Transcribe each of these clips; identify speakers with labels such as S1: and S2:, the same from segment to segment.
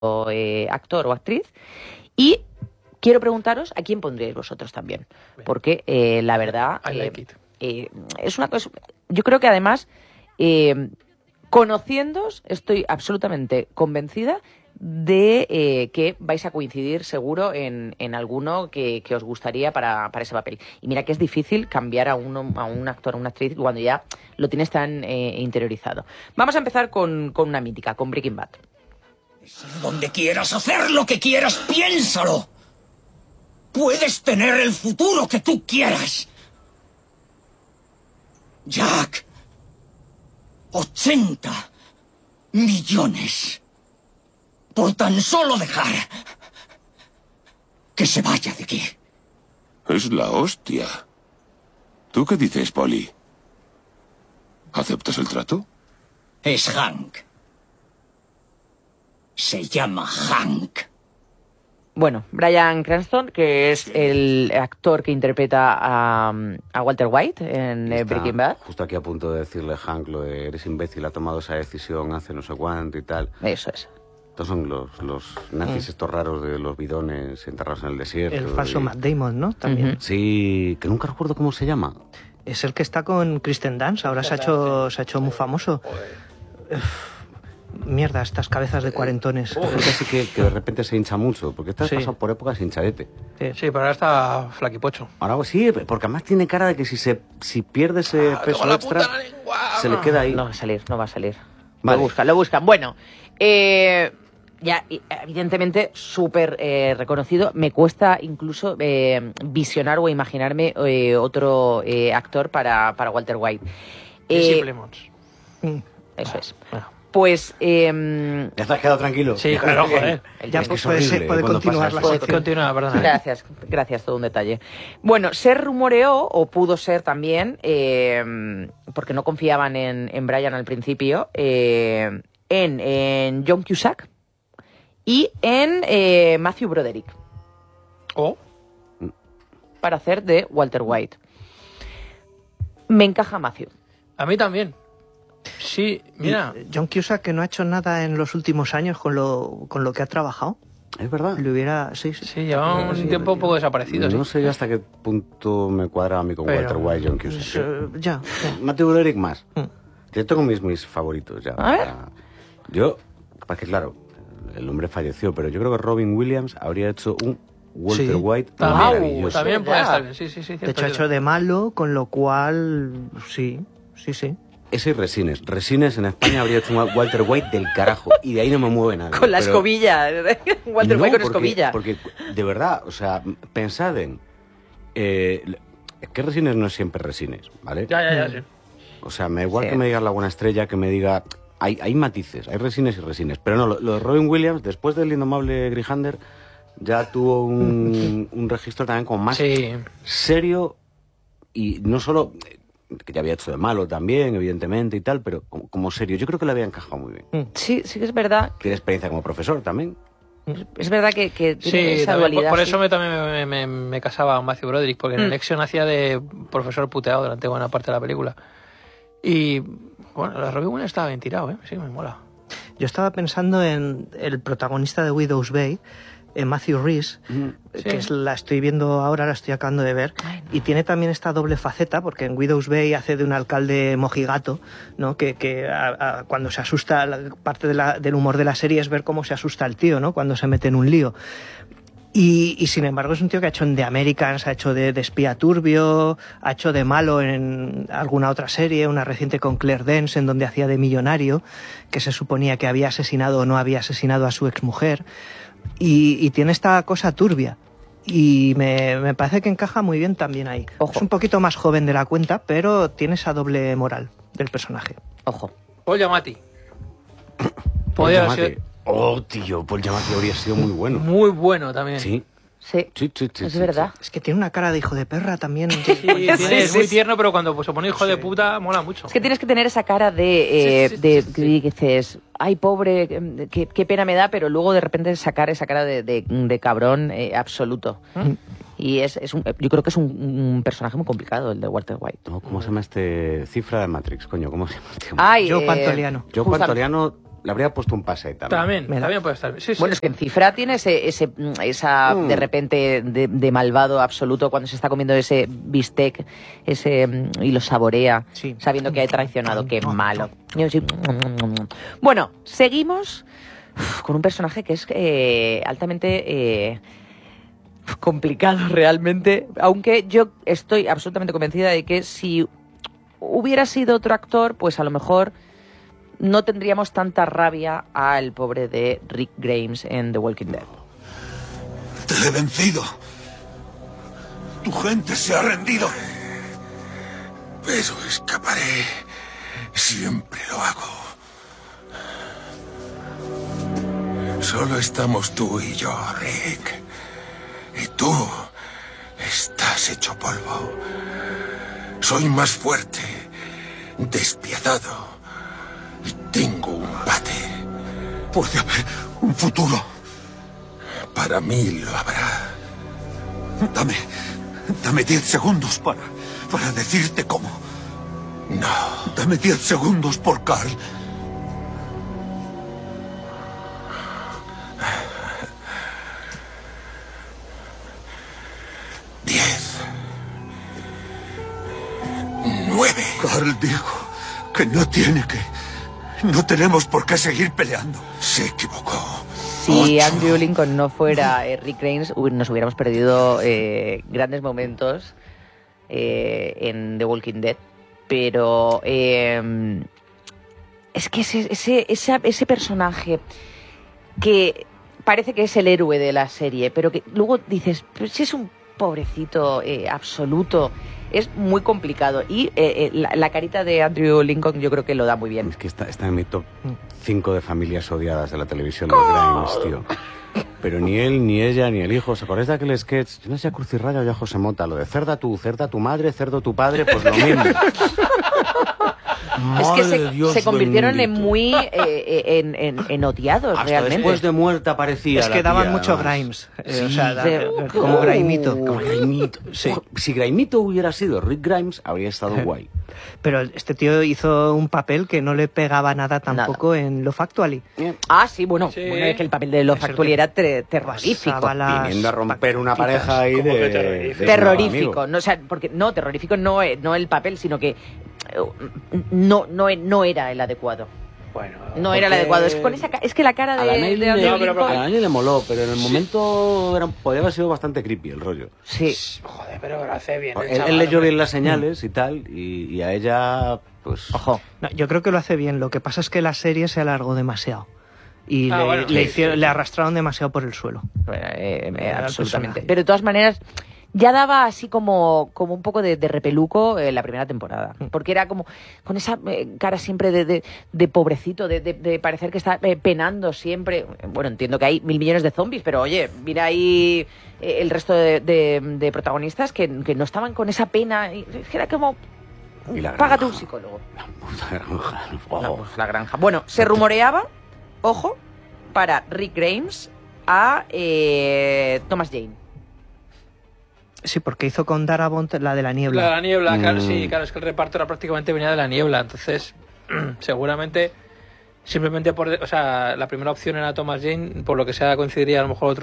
S1: actor o actriz. Y quiero preguntaros a quién pondríais vosotros también. Porque la verdad...
S2: I like it.
S1: Es una cosa... Yo creo que además, conociéndoos, estoy absolutamente convencida de que vais a coincidir seguro en alguno que os gustaría para ese papel. Y mira que es difícil cambiar a un actor o una actriz cuando ya lo tienes tan interiorizado. Vamos a empezar con una mítica, con Breaking Bad.
S3: Donde quieras hacer lo que quieras, piénsalo. Puedes tener el futuro que tú quieras. Jack, 80 millones por tan solo dejar que se vaya de aquí.
S4: Es la hostia. ¿Tú qué dices, Polly? ¿Aceptas el trato?
S3: Es Hank. Se llama Hank.
S1: Bueno, Bryan Cranston, que es el actor que interpreta a Walter White en Breaking Bad.
S5: Justo aquí a punto de decirle Hank lo de eres imbécil, ha tomado esa decisión hace no sé cuánto y tal.
S1: Eso es.
S5: Estos son los nazis estos raros de los bidones enterrados en el desierto.
S6: El falso Matt Damon, ¿no? También.
S5: Sí, que nunca recuerdo cómo se llama.
S6: Es el que está con Kristen Dunst, ahora se ha hecho muy famoso. Mierda, estas cabezas de cuarentones.
S5: Así que de repente se hincha mucho, porque estás pasado por épocas hinchadete.
S2: Sí, pero ahora está flaquipocho.
S5: Ahora sí, porque además tiene cara de que si pierde ese peso extra, se le queda ahí.
S1: No va a salir.
S5: Vale.
S1: Lo buscan. Bueno, ya evidentemente súper reconocido. Me cuesta incluso visionar o imaginarme otro actor para Walter White.
S2: Jesse Plemons.
S1: Eso es. Pues...
S5: ¿Ya te has quedado tranquilo?
S2: Sí, claro, joder.
S6: Ya pues puede continuar la sección.
S2: Continúa, perdona.
S1: Gracias, todo un detalle. Bueno, se rumoreó, o pudo ser también, porque no confiaban en Bryan al principio, en John Cusack y en Matthew Broderick. Para hacer de Walter White. Me encaja Matthew.
S2: A mí también. Sí, mira.
S6: John Cusack, que no ha hecho nada en los últimos años con lo que ha trabajado.
S5: Es verdad.
S6: Le hubiera...
S2: Sí, lleva un tiempo un poco desaparecido.
S5: No sé hasta qué punto me cuadra a mí con Walter White, John Cusack.
S6: Ya.
S5: Matthew Broderick más. Yo tengo mis favoritos ya.
S1: A ver.
S5: Yo, que claro, el hombre falleció, pero yo creo que Robin Williams habría hecho un Walter White maravilloso.
S2: También puede estar bien, sí.
S6: De hecho, ha hecho de malo, con lo cual... Sí.
S5: Ese y Resines. Resines en España habría hecho un Walter White del carajo. Y de ahí no me mueve nada.
S1: Con la escobilla. Walter White con escobilla.
S5: Porque, de verdad, o sea, pensad en... es que Resines no es siempre Resines, ¿vale?
S2: Ya, sí.
S5: O sea, me da igual que me digas La Buena Estrella, que me diga... Hay matices, hay Resines y Resines. Pero no, lo de Robin Williams, después del indomable Grijander, ya tuvo un registro también como más serio. Y no solo... que ya había hecho de malo también, evidentemente, y tal, pero como serio. Yo creo que le había encajado muy bien.
S1: Sí que es verdad.
S5: Tiene experiencia como profesor también.
S1: Es verdad que tiene esa dualidad.
S2: Por eso también me casaba con Matthew Broderick, porque en Election hacía de profesor puteado durante buena parte de la película. Y, bueno, la Robin Williams estaba bien tirado, sí, me mola.
S6: Yo estaba pensando en el protagonista de Widow's Bay, Matthew Rhys, que la estoy viendo ahora, la estoy acabando de ver, y tiene también esta doble faceta, porque en Widow's Bay hace de un alcalde mojigato, ¿no? Que cuando se asusta, parte del humor de la serie es ver cómo se asusta el tío, ¿no? Cuando se mete en un lío. Y sin embargo es un tío que ha hecho en The Americans, ha hecho de espía turbio, ha hecho de malo en alguna otra serie, una reciente con Claire Danes, en donde hacía de millonario, que se suponía que había asesinado o no había asesinado a su exmujer. Y tiene esta cosa turbia. Y me parece que encaja muy bien también ahí. Ojo. Es un poquito más joven de la cuenta, pero tiene esa doble moral del personaje.
S1: Ojo.
S2: Paul Giamatti.
S5: Oh, tío, Paul Giamatti habría sido muy bueno.
S2: Muy bueno también.
S5: Sí.
S1: Sí, es verdad.
S6: Es que tiene una cara de hijo de perra también.
S2: Es muy tierno, pero cuando se pone hijo de puta, mola mucho.
S1: Es que tienes que tener esa cara de que dices, ay, pobre, qué pena me da, pero luego de repente sacar esa cara de cabrón absoluto. Y yo creo que es un personaje muy complicado, el de Walter White.
S5: No, ¿cómo se llama este? Cifra de Matrix, coño, ¿cómo se llama este?
S6: Joe Pantoliano.
S5: Joe Pantoliano le habría puesto un pase
S2: También puede estar. Sí, sí.
S1: Bueno, es que en Cifra tiene esa de repente de malvado absoluto cuando se está comiendo ese bistec y lo saborea,
S6: Sí.
S1: sabiendo que ha traicionado. Qué malo. Bueno, seguimos con un personaje que es altamente complicado realmente, aunque yo estoy absolutamente convencida de que si hubiera sido otro actor, pues a lo mejor no tendríamos tanta rabia al pobre de Rick Grimes en The Walking Dead.
S3: Te he vencido. Tu gente se ha rendido.
S4: Pero escaparé. Siempre lo hago. Solo estamos tú y yo, Rick. Y tú estás hecho polvo. Soy más fuerte, despiadado. Y tengo un bate.
S3: Puede haber un futuro.
S4: Para mí lo habrá.
S3: Dame 10 segundos para decirte cómo.
S4: No.
S3: Dame 10 segundos por Carl. Carl dijo que no tenemos por qué seguir peleando.
S4: Se equivocó.
S1: Si Andrew Lincoln no fuera Rick Grimes, nos hubiéramos perdido grandes momentos en The Walking Dead. Pero es que ese personaje que parece que es el héroe de la serie, pero que luego dices, pues si es un pobrecito absoluto, es muy complicado. Y la carita de Andrew Lincoln yo creo que lo da muy bien.
S5: Es que está en mi top 5 de familias odiadas de la televisión, los Grimes, tío. Pero ni él, ni ella, ni el hijo. ¿Os acordáis de aquel sketch? Yo no sé a Crucirraya o a José Mota, lo de cerda tu madre, cerdo tu padre, pues lo mismo.
S1: Es que
S5: Dios
S1: se convirtieron
S5: bendito.
S1: en muy en odiados.
S5: Hasta
S1: realmente.
S5: después de muerta parecía.
S6: Es que
S5: la
S6: daban
S5: tía,
S6: mucho
S5: además.
S6: Grimes.
S5: Sí,
S6: O sea,
S1: sí.
S6: como Grimito.
S5: Como Grimito.
S6: Sí.
S5: Si Grimito hubiera sido Rick Grimes, habría estado guay.
S6: Pero este tío hizo un papel que no le pegaba nada tampoco en Love Actually.
S1: Ah, sí, bueno,
S2: Sí.
S1: bueno, es que el papel de Love
S6: Es el
S1: Actually
S6: que
S1: era terrorífico.
S6: pasaba las
S5: Viniendo a romper una
S6: patitas.
S5: pareja ahí
S2: ¿Cómo que
S5: de
S2: terrorífico?
S1: Terrorífico, no, o sea, porque no, terrorífico no el papel, sino que no era el adecuado.
S2: Bueno,
S1: No era el
S5: Porque
S1: adecuado. Es que, es que la cara
S5: A la
S1: de
S5: Nelly
S1: Andrew
S2: pero-
S1: Lincoln-
S5: a la Nelly le moló, pero en el momento podría haber sido bastante creepy el rollo.
S1: Sí.
S2: joder, pero lo hace bien. el
S5: Él
S2: chaval,
S5: leyó
S2: hombre.
S5: bien las señales y tal, y a ella, pues...
S1: Ojo.
S6: No, yo creo que lo hace bien. Lo que pasa es que la serie se alargó demasiado. Y
S2: Bueno,
S6: le arrastraron demasiado por el suelo.
S1: Bueno,
S6: Era
S1: absolutamente.
S6: el personaje.
S1: Pero de todas maneras, ya daba así como un poco de repeluco la primera temporada. Porque era como con esa cara siempre de pobrecito, de parecer que está penando siempre. Bueno, entiendo que hay 1.000 millones de zombies, pero oye, mira ahí el resto de protagonistas que no estaban con esa pena. Y era como,
S5: Y la
S1: págate un
S5: granja.
S1: psicólogo.
S5: Puta granja.
S1: No, pues la granja. Bueno, se rumoreaba, ojo, para Rick Grimes a Thomas Jane.
S6: Sí, porque hizo con Darabont la de la niebla.
S2: La niebla, claro, sí, claro, es que el reparto era prácticamente venía de la niebla, entonces seguramente simplemente o sea, la primera opción era Thomas Jane, por lo que sea coincidiría a lo mejor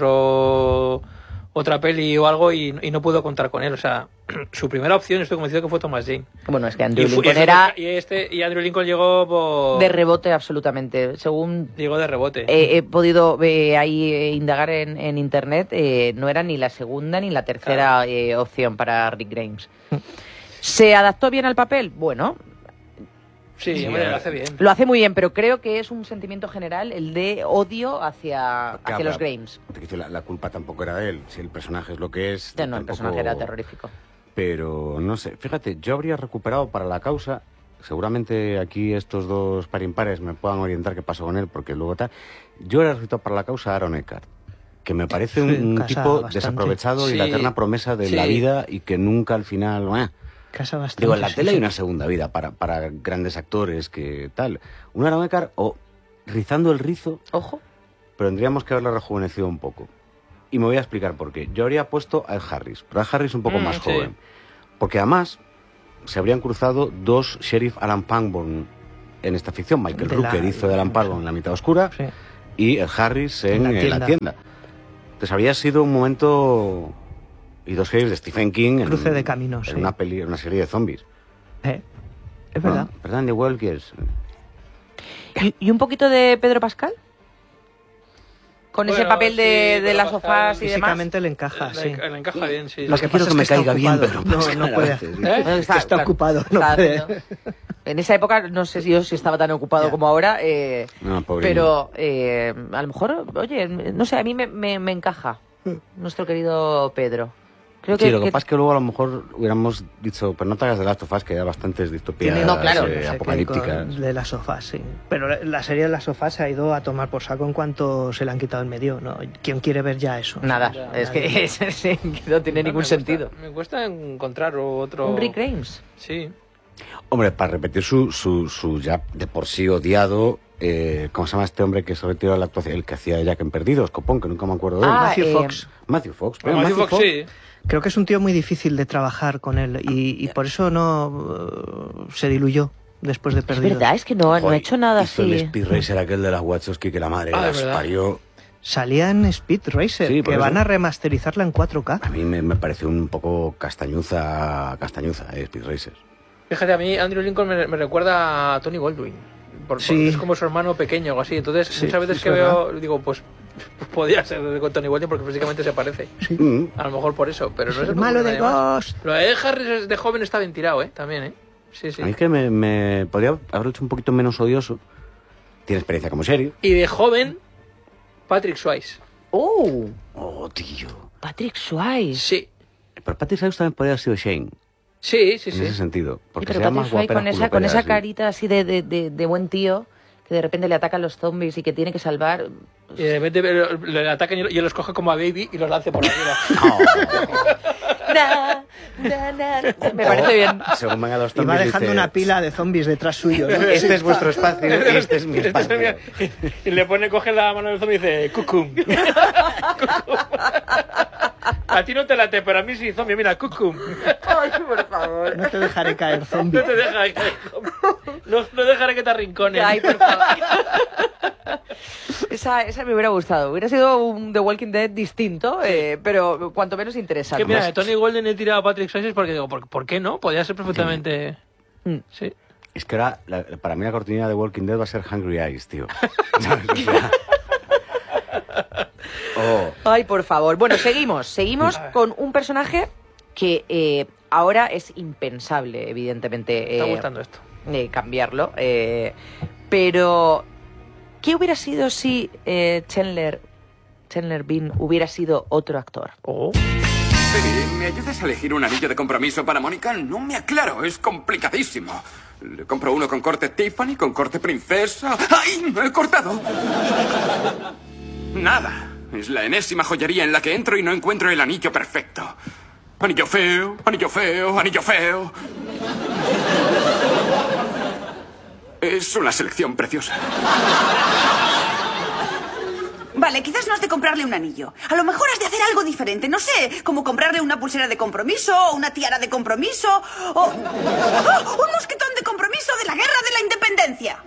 S2: otra peli o algo y no pudo contar con él, o sea, su primera opción estoy convencido que fue Thomas Jane.
S1: Bueno, es que Andrew
S2: Y
S1: Lincoln era
S2: y Andrew Lincoln llegó
S1: de rebote absolutamente. Según
S2: llegó de rebote.
S1: he podido ahí indagar en internet, no era ni la segunda ni la tercera opción para Rick Grimes. ¿Se adaptó bien al papel? Bueno,
S2: Sí, hombre, lo hace bien.
S1: lo hace muy bien, pero creo que es un sentimiento general el de odio hacia los Grimes.
S5: La culpa tampoco era de él. Si el personaje es lo que es...
S1: No, el
S5: tampoco-
S1: personaje era terrorífico.
S5: Pero no sé, fíjate, yo habría recuperado para la causa, seguramente aquí estos dos parimpares me puedan orientar qué pasó con él, porque luego tal. Yo habría recuperado para la causa a Aaron Eckhart, que me parece
S6: Sí,
S5: un
S6: casa
S5: tipo
S6: bastante.
S5: desaprovechado y
S2: Sí.
S5: la eterna promesa de
S2: Sí.
S5: la vida y que nunca al final...
S6: Casa bastante.
S5: Digo, en la
S6: sí,
S5: tele
S6: sí.
S5: hay una segunda vida para grandes actores que tal. Un Aaron Eckhart o rizando el rizo,
S1: Ojo.
S5: pero tendríamos que haberla rejuvenecido un poco. Y me voy a explicar por qué. Yo habría puesto a Ed Harris, pero a Ed Harris un poco más
S2: sí.
S5: joven. Porque además se habrían cruzado dos Sheriff Alan Pangborn en esta ficción. Michael
S6: De
S5: Rooker hizo de Alan Pardo en La mitad oscura
S6: Sí.
S5: y el Harris en La tienda. Entonces había sido un momento y dos series de Stephen King
S6: Cruce de caminos,
S5: en
S6: sí.
S5: una serie de zombies.
S6: Es verdad.
S5: ¿Verdad? The Walkers.
S1: ¿Y un poquito de Pedro Pascal? Con ese
S2: Bueno,
S1: papel
S2: sí,
S1: de
S2: Pedro
S1: las
S2: Pascal
S1: sofás y demás.
S6: Físicamente le encaja, sí.
S2: Le encaja bien, sí.
S6: Lo que pasa es que está ocupado. No puede. Está
S1: claro,
S6: ocupado, no
S1: está
S6: puede.
S1: haciendo- En esa época no sé si yo si estaba tan ocupado
S6: Ya.
S1: como ahora,
S5: No, pobre
S1: pero a lo mejor, oye, no sé, a mí me encaja nuestro querido Pedro. Creo
S5: Sí, lo que pasa es que luego a lo mejor hubiéramos dicho, pero no te hagas de Last of Us, que hay bastantes distopías
S1: No, claro.
S6: No sé qué
S5: apocalípticas.
S6: de las sofás, sí. Pero la serie de las sofás se ha ido a tomar por saco en cuanto se le han quitado en medio, ¿no? ¿Quién quiere ver ya eso?
S1: Nada,
S2: Ya,
S1: es
S6: nadie.
S1: que sí, que no tiene ningún sentido.
S2: Me cuesta encontrar otro...
S1: Un Rick Grimes.
S2: Sí.
S5: Hombre, para repetir su ya de por sí odiado, ¿cómo se llama este hombre que se retiró de la actuación? El que hacía Jack en Perdidos, Copón, que nunca me acuerdo de él.
S6: Matthew Fox.
S5: Matthew Fox.
S2: Bueno, Matthew Fox sí.
S6: Creo que es un tío muy difícil de trabajar con él y por eso no se diluyó después de
S1: Es
S6: Perdidos.
S1: verdad, es que no ha hecho nada
S5: hizo
S1: así.
S5: el Speed Racer aquel de las Wachowski que la madre
S2: Ah,
S5: las
S2: es verdad.
S5: parió.
S6: Salía en Speed Racer,
S5: Sí, por
S6: que
S5: eso.
S6: van a remasterizarla en 4K.
S5: A mí me pareció un poco castañuza, Speed Racer.
S2: Fíjate, a mí Andrew Lincoln me recuerda a Tony Goldwyn.
S6: Sí.
S2: Es como su hermano pequeño o así. Entonces,
S6: Sí,
S2: muchas veces
S6: es
S2: que
S6: verdad.
S2: veo, digo, pues podría ser con Tony Goldwyn porque físicamente se parece. A lo mejor por eso, pero no es
S6: El malo de
S2: además.
S6: Ghost.
S2: Lo de Harris de joven está bien tirado, También, Sí, sí.
S5: A mí es que me podría haber hecho un poquito menos odioso. Tiene experiencia como serio.
S2: Y de joven, Patrick Swayze.
S5: Oh, tío.
S1: Patrick Swayze.
S2: Sí.
S5: Pero Patrick Swayze también podría haber sido Shane,
S2: Sí, sí,
S5: en
S2: sí.
S5: ese sentido.
S1: Sí,
S5: Porque
S1: pero
S5: sea
S1: Patrick
S5: más
S1: Swayze
S5: guapera
S1: con esa
S5: culopera,
S1: carita así de buen tío, que de repente le atacan los zombies y que tiene que salvar.
S2: Y de repente le atacan y él los coge como a Baby y los lance por arriba.
S1: Na, na, na. Me parece bien.
S5: Según vengan los
S6: Y va
S5: zombies,
S6: dejando
S5: dice,
S6: una pila de zombies detrás suyo, ¿no?
S5: Este es vuestro espacio, este es mi espacio.
S2: Y le coge la mano del zombie y dice, cucum. A ti no te late, pero a mí sí, zombie, mira, cucum.
S1: Ay, por favor.
S6: No te dejaré caer, zombie.
S2: No te dejaré que, no dejaré que te arrincones.
S1: Ay, por favor. Esa me hubiera gustado. Hubiera sido un The Walking Dead distinto, pero cuanto menos interesante.
S2: Que mira, de Tony Golden he tirado a Patrick Swayze porque digo, ¿por qué no? Podría ser perfectamente... Sí.
S5: Es que ahora, para mí la cortina de Walking Dead va a ser Hungry Eyes, tío. ¿Sabes? O sea,
S1: Ay, por favor. Bueno, seguimos con un personaje que ahora es impensable, evidentemente.
S2: Me está gustando esto.
S1: Cambiarlo. Pero, ¿qué hubiera sido si Chandler Bing hubiera sido otro actor?
S7: Penny, ¿me ayudas a elegir un anillo de compromiso para Mónica? No me aclaro, es complicadísimo. Le compro uno con corte Tiffany, con corte princesa... ¡Ay, me he cortado! Nada. Es la enésima joyería en la que entro y no encuentro el anillo perfecto. Anillo feo, anillo feo, anillo feo. Es una selección preciosa.
S8: Vale, quizás no has de comprarle un anillo. A lo mejor has de hacer algo diferente. No sé, como comprarle una pulsera de compromiso, o una tiara de compromiso, o... ¡Oh! ¡Un mosquetón de compromiso de la guerra de la independencia!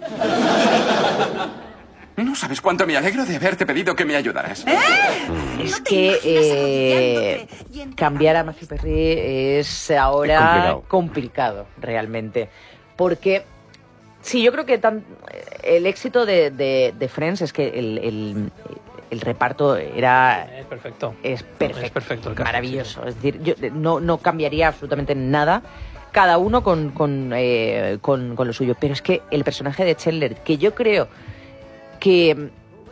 S7: No sabes cuánto me alegro de haberte pedido que me ayudaras.
S1: Es
S8: No te
S1: que
S8: imaginas arrodillándote y entregando-
S1: cambiar a Matthew Perry es ahora complicado, realmente. Porque, sí, yo creo que el éxito de Friends es que el reparto era...
S2: Es perfecto.
S1: Es perfecto.
S2: Es perfecto el caso,
S1: maravilloso. Es decir, yo no cambiaría absolutamente nada. Cada uno con lo suyo. Pero es que el personaje de Chandler, que yo creo que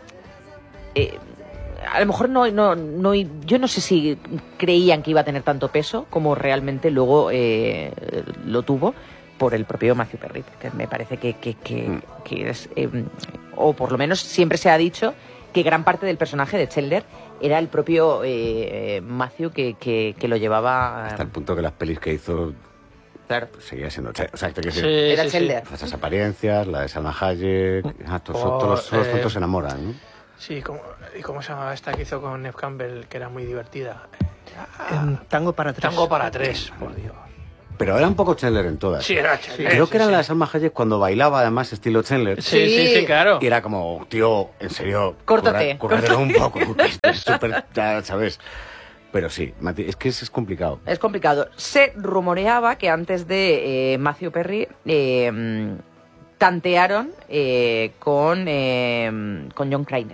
S1: a lo mejor yo no sé si creían que iba a tener tanto peso como realmente luego lo tuvo por el propio Matthew Perry, porque me parece que es o por lo menos siempre se ha dicho que gran parte del personaje de Chandler era el propio Matthew que lo llevaba
S5: hasta el punto que las pelis que hizo...
S1: Claro.
S5: Seguía siendo... O sea, te quiero
S2: Sí,
S5: decir,
S1: Era
S2: sí,
S1: Chandler.
S2: sí.
S5: esas apariencias, la de Salma Hayek... todos los tontos se enamoran, ¿no?
S2: Sí, ¿y cómo se llamaba esta que hizo con Neve Campbell, que era muy divertida?
S6: En Tango para tres.
S2: Tango para tres, por Dios.
S5: Pero era un poco Chandler en todas.
S2: Sí, era Chandler.
S5: Creo que eran las Salma Hayek cuando bailaba, además, estilo Chandler.
S2: Sí, claro.
S5: Y era como, tío, en serio,
S1: Córtate.
S5: córtatelo un poco. Es súper, ¿sabes? Pero sí, es que es complicado.
S1: Es complicado. Se rumoreaba que antes de Matthew Perry tantearon con John Krainer.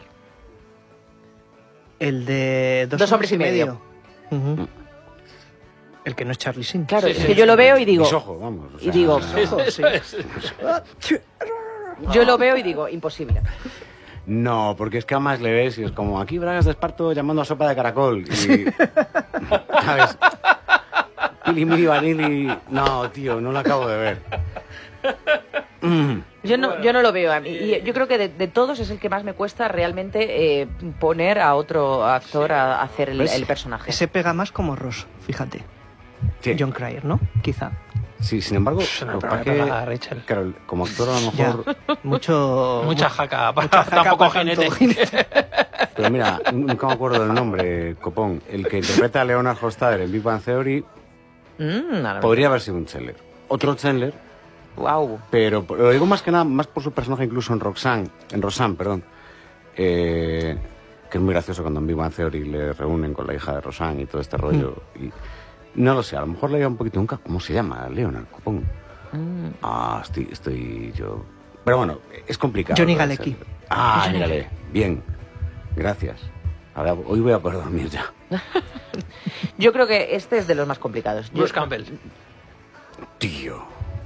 S6: El de
S1: Dos hombres y medio.
S6: Ujú. El que no es Charlie Sheen.
S1: Claro, es que yo lo veo y digo...
S5: Mis ojos, vamos. O sea,
S1: y digo...
S2: Sí.
S1: Yo lo veo y digo, imposible.
S5: No, porque es que además le ves y es como, aquí Bragas de Esparto llamando a sopa de caracol. Y, ¿sabes? Pili, mili, vanili... No, tío, no lo acabo de ver.
S1: Yo no lo veo a mí. Y yo creo que de todos es el que más me cuesta realmente poner a otro actor a hacer el personaje.
S6: Ese pega más como Ross, fíjate.
S5: Sí.
S6: John Cryer, ¿no? Quizá.
S5: Sí, sin embargo,
S2: No, pero
S5: ¿para
S2: me
S5: qué?
S2: pega a Rachel.
S5: Claro, como actor a lo
S6: Ya.
S5: mejor...
S2: Mucha jaca para
S6: mucha jaca
S2: tampoco
S6: para
S2: jinete.
S6: tanto.
S5: Pero mira, nunca me acuerdo del nombre, Copón. El que interpreta a Leonard Hofstadter en Big Bang Theory podría haber sido un Chandler. Otro Chandler,
S1: Wow.
S5: pero lo digo más que nada, más por su personaje incluso en Roseanne, perdón. Que es muy gracioso cuando en Big Bang Theory le reúnen con la hija de Roseanne y todo este rollo. Y no lo sé, a lo mejor le iba un poquito nunca. ¿Cómo se llama? Leonard, Copón. Estoy yo... Pero bueno, es complicado.
S6: Johnny
S5: lo de
S6: Galecki.
S5: Chandler. Mírale. Bien. Gracias. Ahora, hoy voy a poder dormir ya.
S1: Yo creo que este es de los más complicados.
S2: Bruce Campbell.
S5: Tío.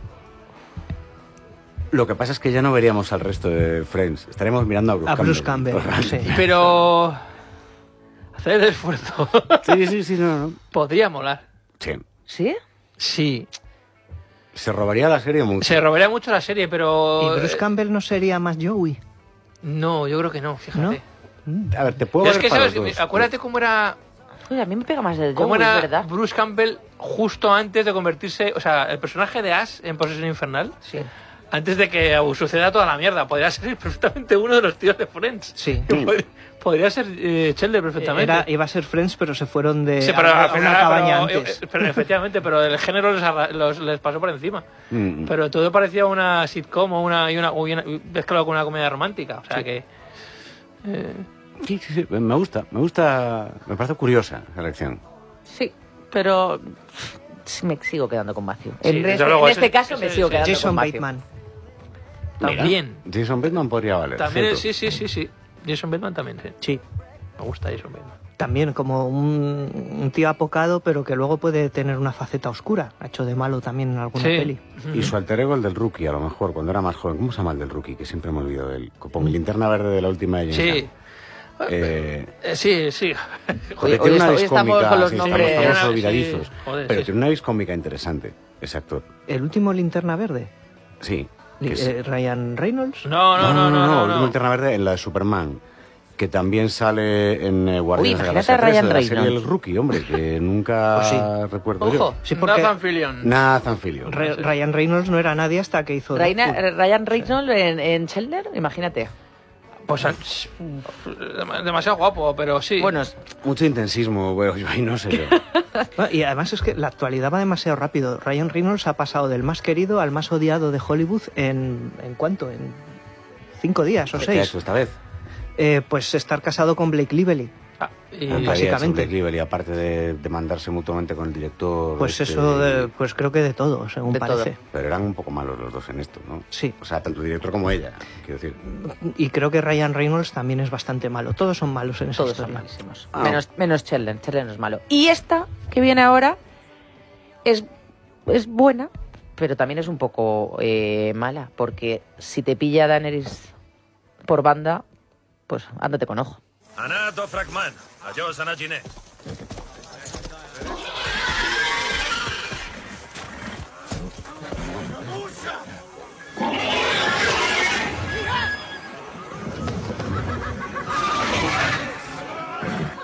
S5: Lo que pasa es que ya no veríamos al resto de Friends. Estaremos mirando a Bruce
S6: Campbell. Sí.
S2: Pero... hacer el esfuerzo.
S5: Sí, no.
S2: Podría molar.
S5: Sí.
S1: ¿Sí?
S2: Sí.
S5: Se robaría la serie mucho.
S2: Se robaría mucho la serie, pero...
S6: ¿Y Bruce Campbell no sería más Joey?
S2: No, yo creo que no, fíjate.
S5: A ver, te puedo
S2: Es
S5: ver
S2: que,
S5: para
S2: ¿sabes?
S5: los dos.
S2: Acuérdate cómo era...
S1: Oye, a mí me pega más el
S2: ¿Cómo
S1: Joey, es
S2: era
S1: verdad.
S2: Bruce Campbell justo antes de convertirse... O sea, el personaje de Ash en Posesión Infernal,
S1: Sí.
S2: antes de que suceda toda la mierda, podría ser perfectamente uno de los tíos de Friends.
S6: Sí.
S2: Podría ser Chandler perfectamente.
S6: Iba a ser Friends, pero se fueron de
S2: Sí, pero
S6: a
S2: al final,
S6: una cabaña
S2: pero,
S6: antes.
S2: pero efectivamente, pero el género les pasó por encima. Pero todo parecía una sitcom o una mezclado con una comedia romántica. O sea que...
S5: Sí, me gusta. Me parece curiosa la elección.
S1: Sí, pero me sigo quedando con Matthew.
S2: Sí,
S1: En
S2: desde luego,
S1: este
S2: ese-
S1: caso me
S2: ese-
S1: sigo
S2: ese-
S1: quedando
S6: Jason
S1: con Matthew.
S6: Bateman.
S2: También.
S5: Mira, Jason Bateman podría valer.
S2: También,
S5: cierto.
S2: sí. Jason Bateman también, sí.
S6: Sí.
S2: Me gusta Jason Bateman.
S6: También como un tío apocado, pero que luego puede tener una faceta oscura. Ha hecho de malo también en alguna
S2: Sí.
S6: peli.
S5: Y su alter ego, el del Rookie, a lo mejor, cuando era más joven. ¿Cómo se llama el del Rookie? Que siempre me olvido de él. Con mi linterna verde de la última de James
S2: Sí.
S5: Gunn.
S2: Sí.
S5: Joder,
S1: Hoy
S5: tiene una vis
S1: estamos
S5: cómica,
S1: con los
S5: sí,
S1: nombres.
S5: estamos olvidadizos.
S2: Sí, joder,
S5: pero
S2: sí.
S5: tiene una vis cómica interesante, ese actor.
S6: El último Linterna Verde.
S5: Sí. que es-
S6: Ryan Reynolds.
S2: No.
S5: el último Linterna Verde en la de Superman. Que también sale en Guardianes de la
S1: imagínate a
S5: Galaxia 3,
S1: Ryan
S5: de la serie
S1: Reynolds.
S5: El Rookie, hombre, que nunca
S6: Pues sí.
S5: recuerdo
S2: Ojo,
S5: yo.
S6: Sí, porque-
S2: Nathan Fillion.
S5: Nathan Fillion.
S6: Ryan Reynolds no era nadie hasta que hizo Deadpool.
S1: Ryan Reynolds en Chandler, imagínate.
S2: Pues demasiado guapo, pero sí.
S1: Bueno,
S5: Mucho intensismo, bueno, yo ahí no sé yo.
S6: Bueno, y además es que la actualidad va demasiado rápido. Ryan Reynolds ha pasado del más querido al más odiado de Hollywood ¿en cuánto? En 5 días o
S5: ¿Qué ha
S6: 6.
S5: hecho esta vez?
S6: Pues estar casado con Blake Lively.
S2: Y-
S6: Básicamente.
S5: Y aparte de mandarse mutuamente con el director.
S6: Pues
S5: este,
S6: eso, pues creo que de todo, según
S1: De todo.
S6: parece.
S5: Pero eran un poco malos los dos en esto, ¿no?
S6: Sí.
S5: O sea, tanto el director como ella, quiero decir.
S6: Y creo que Ryan Reynolds también es bastante malo. Todos son malos en esa
S1: todos son
S6: historia.
S1: malísimos.
S5: Ah.
S1: Menos Chandler. Chandler no es malo. Y esta que viene ahora es buena, pero también es un poco mala, porque si te pilla Daenerys por banda, pues ándate con ojo.
S9: Anat o Fragman, allò és anar Ginet.